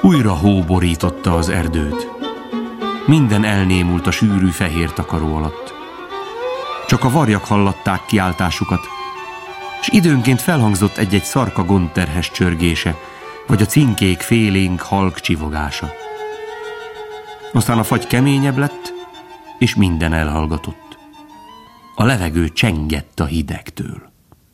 Újra hó borította az erdőt. Minden elnémult a sűrű fehér takaró alatt. Csak a varjak hallatták kiáltásukat, és időnként felhangzott egy-egy szarka gondterhes csörgése, vagy a cinkék félénk halk csivogása. Aztán a fagy keményebb lett, és minden elhallgatott. A levegő csengett a hidegtől.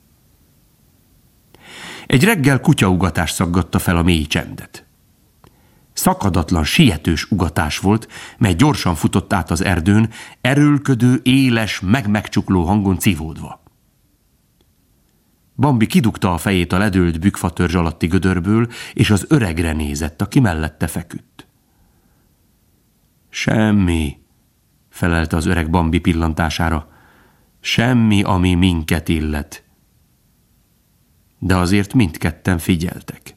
Egy reggel kutyaugatás szaggatta fel a mély csendet. Szakadatlan, sietős ugatás volt, mely gyorsan futott át az erdőn, erőlködő, éles, megcsukló hangon civódva. Bambi kidugta a fejét a ledőlt bükkfatörzs alatti gödörből, és az öregre nézett, aki mellette feküdt. Semmi, felelte az öreg Bambi pillantására, semmi, ami minket illet. De azért mindketten figyeltek.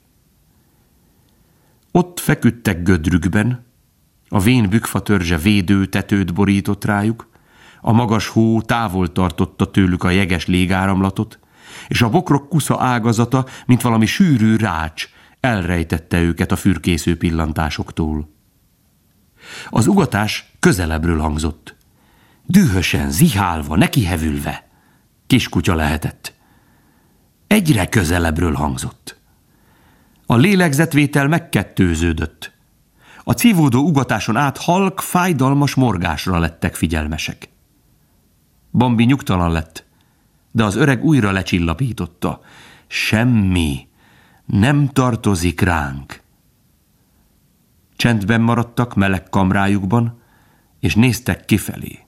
Ott feküdtek gödrükben, a vén bükkfatörzse védő tetőt borított rájuk, a magas hó távol tartotta tőlük a jeges légáramlatot, és a bokrok kusza ágazata, mint valami sűrű rács, elrejtette őket a fürkésző pillantásoktól. Az ugatás közelebbről hangzott. Dühösen, zihálva, nekihevülve. Kiskutya lehetett. Egyre közelebbről hangzott. A lélegzetvétel megkettőződött. A cívódó ugatáson át halk, fájdalmas morgásra lettek figyelmesek. Bambi nyugtalan lett, de az öreg újra lecsillapította. Semmi nem tartozik ránk. Csendben maradtak meleg kamrájukban, és néztek kifelé.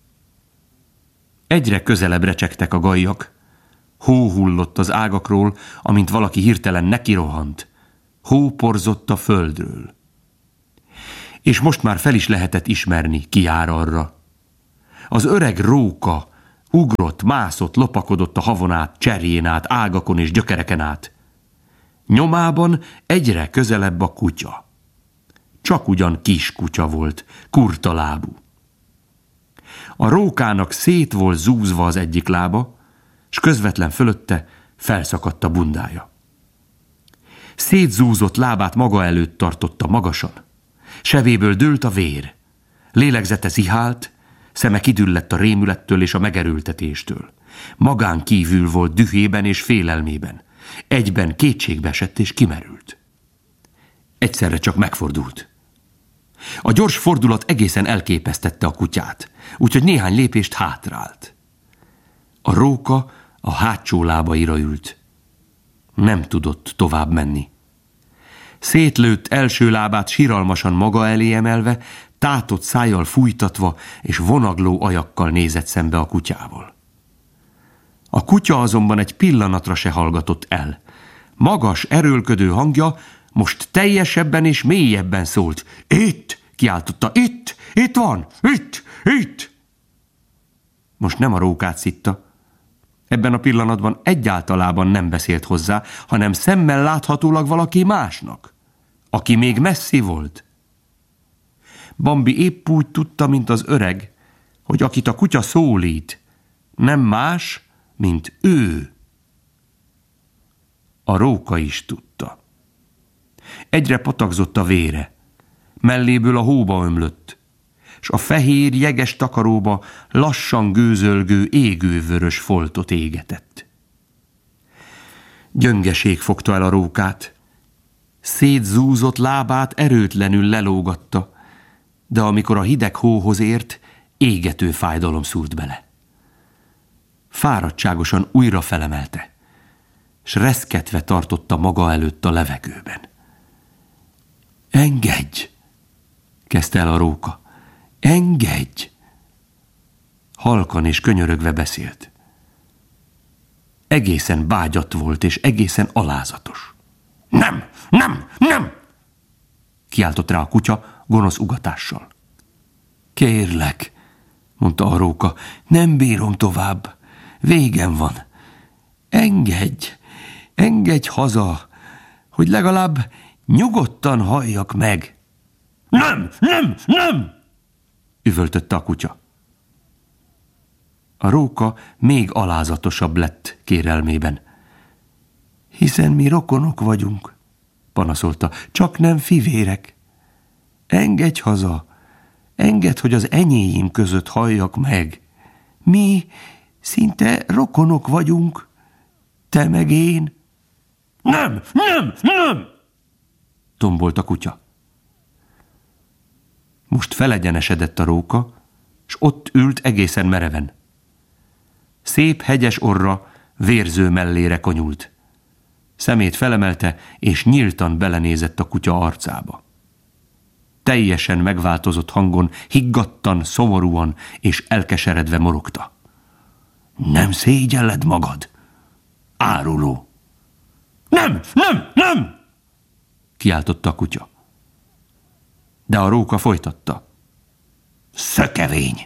Egyre közelebb recsegtek a gallyak, hó hullott az ágakról, amint valaki hirtelen nekirohant. Hó porzott a földről. És most már fel is lehetett ismerni, ki jár arra. Az öreg róka ugrott, mászott, lopakodott a havon át, cserjén át, ágakon és gyökereken át. Nyomában egyre közelebb a kutya. Csak ugyan kis kutya volt, kurta lábú. A rókának szét volt zúzva az egyik lába, s közvetlen fölötte felszakadt a bundája. Szétzúzott lábát maga előtt tartotta magasan. Sevéből dőlt a vér. Lélegzete zihált, szeme kidüllett a rémülettől és a megerőltetéstől. Magán kívül volt dühében és félelmében. Egyben kétségbe esett és kimerült. Egyszerre csak megfordult. A gyors fordulat egészen elképesztette a kutyát, úgyhogy néhány lépést hátrált. A róka a hátsó lábaira ült. Nem tudott tovább menni. Szétlőtt első lábát siralmasan maga elé emelve, tátott szájjal fújtatva és vonagló ajakkal nézett szembe a kutyával. A kutya azonban egy pillanatra se hallgatott el. Magas, erőlködő hangja most teljesebben és mélyebben szólt. Itt! Kiáltotta. Itt! Itt van! Itt! Itt! Most nem a rókát szitta. Ebben a pillanatban egyáltalában nem beszélt hozzá, hanem szemmel láthatólag valaki másnak, aki még messzi volt. Bambi épp úgy tudta, mint az öreg, hogy akit a kutya szólít, nem más, mint ő. A róka is tudta. Egyre patakzott a vére, melléből a hóba ömlött, s a fehér, jeges takaróba lassan gőzölgő, égővörös foltot égetett. Gyöngeség fogta el a rókát. Szétzúzott lábát erőtlenül lelógatta, de amikor a hideg hóhoz ért, égető fájdalom szúrt bele. Fáradtságosan újra felemelte, s reszketve tartotta maga előtt a levegőben. Engedj! Kezdte el a róka. Engedj! Halkan és könyörögve beszélt. Egészen bágyat volt és egészen alázatos. Nem! Nem! Nem! Kiáltott rá a kutya gonosz ugatással. Kérlek, mondta a róka, nem bírom tovább. Végem van. Engedj! Engedj haza, hogy legalább nyugodtan halljak meg. Nem! Nem! Nem! Üvöltötte a kutya. A róka még alázatosabb lett kérelmében. Hiszen mi rokonok vagyunk. panaszolta, csak nem fivérek. Engedj haza, engedd, hogy az enyéim között halljak meg. Mi szinte rokonok vagyunk, te meg én. Nem, nem, nem! Tombolt a kutya. Most felegyenesedett a róka, s ott ült egészen mereven. Szép hegyes orra vérző mellére konyult. Szemét felemelte, és nyíltan belenézett a kutya arcába. Teljesen megváltozott hangon, higgadtan, szomorúan és elkeseredve morogta. Nem szégyelled magad? Áruló! Nem, nem, nem! Kiáltotta a kutya. De a róka folytatta. Szökevény!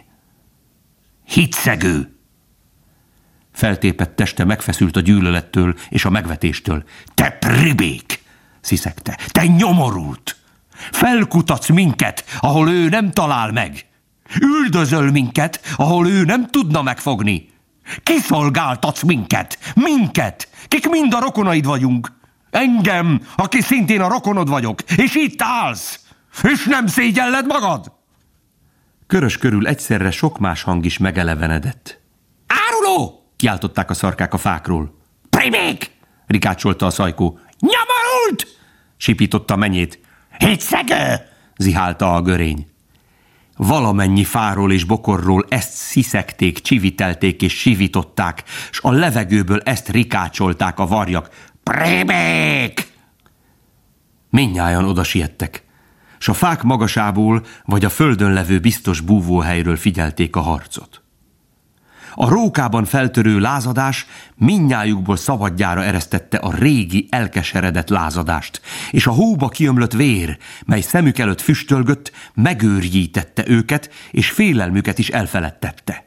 Hitszegő! Feltépett teste megfeszült a gyűlölettől és a megvetéstől. Te pribék! Sziszegte. Te nyomorult! Felkutatsz minket, ahol ő nem talál meg. Üldözöl minket, ahol ő nem tudna megfogni. Kiszolgáltatsz minket, kik mind a rokonaid vagyunk. Engem, aki szintén a rokonod vagyok, és itt állsz, és nem szégyelled magad? Körös körül egyszerre sok más hang is megelevenedett. Áruló! Kiáltották a szarkák a fákról. Pribék! Rikácsolta a szajkó. Nyomorult! Sipította a menyét. Hitszegő! Zihálta a görény. Valamennyi fáról és bokorról ezt sziszegték, csivitelték és sivították, s a levegőből ezt rikácsolták a varjak. Pribék! Mindnyájan oda siettek, s a fák magasából vagy a földön levő biztos búvóhelyről figyelték a harcot. A rókában feltörő lázadás mindnyájukból szabadjára eresztette a régi, elkeseredett lázadást, és a hóba kiömlött vér, mely szemük előtt füstölgött, megőrjítette őket, és félelmüket is elfeledtette.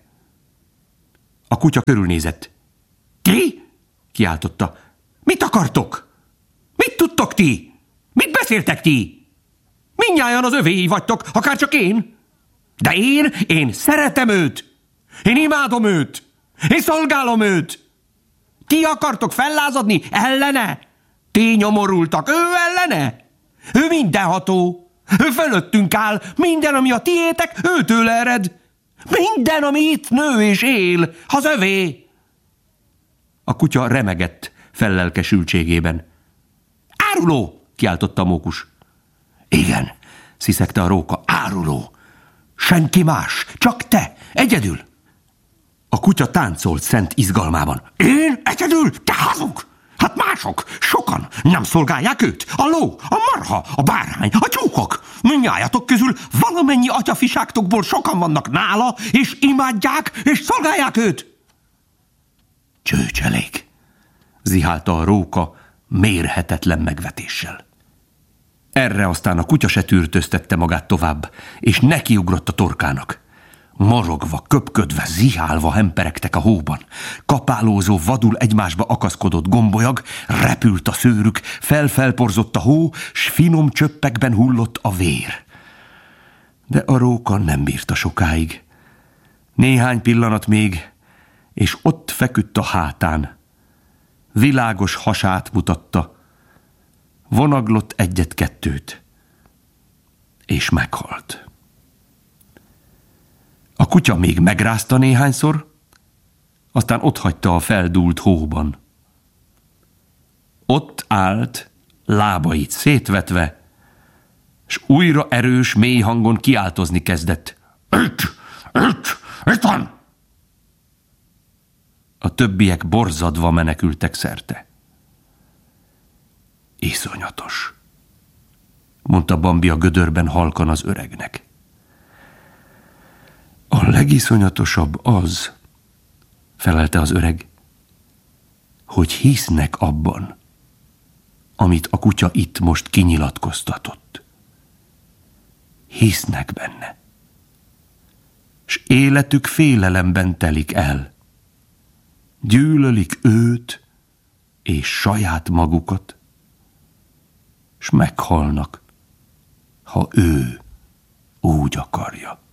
A kutya körülnézett. Ti? Kiáltotta. Mit akartok? Mit tudtok ti? Mit beszéltek ti? Mindnyájan az övéi vagytok, akárcsak én. De én szeretem őt. Én imádom őt! Én szolgálom őt! Ti akartok fellázadni ellene? Ti nyomorultak, ő ellene? Ő mindenható! Ő fölöttünk áll, minden, ami a tiétek, őtől ered! Minden, ami itt nő és él, az övé! A kutya remegett fellelkesültségében. Áruló! Kiáltotta a mókus. Igen, sziszegte a róka, áruló! Senki más, csak te, egyedül! A kutya táncolt szent izgalmában. Én? Egyedül? Te hazug! Hát mások, sokan nem szolgálják őt. A ló, a marha, a bárány, a tyúkok. Mindnyájatok közül valamennyi atyafiságtokból sokan vannak nála, és imádják, és szolgálják őt. Csőcselék, zihálta a róka mérhetetlen megvetéssel. Erre aztán a kutya se tűrtöztette magát tovább, és nekiugrott a torkának. Morogva, köpködve, zihálva hemperegtek a hóban. Kapálózó, vadul egymásba akaszkodott gombolyag, repült a szőrük, felporzott a hó, s finom csöppekben hullott a vér. De a róka nem bírta sokáig. Néhány pillanat még, és ott feküdt a hátán. Világos hasát mutatta, vonaglott egyet-kettőt, és meghalt. A kutya még megrázta néhányszor, aztán otthagyta a feldúlt hóban. Ott állt, lábait szétvetve, s újra erős, mély hangon kiáltozni kezdett. Itt van! A többiek borzadva menekültek szerte. Iszonyatos, mondta Bambi a gödörben halkan az öregnek. A legiszonyatosabb az, felelte az öreg, hogy hisznek abban, amit a kutya itt most kinyilatkoztatott. Hisznek benne, s életük félelemben telik el. Gyűlölik őt és saját magukat, s meghalnak, ha ő úgy akarja.